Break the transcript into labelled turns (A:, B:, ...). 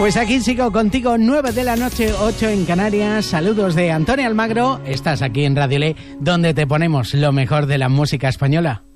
A: Pues aquí sigo contigo, 9 de la noche, 8 en Canarias. Saludos de Antonio Almagro. Estás aquí en Radio Le, donde te ponemos lo mejor de la música española.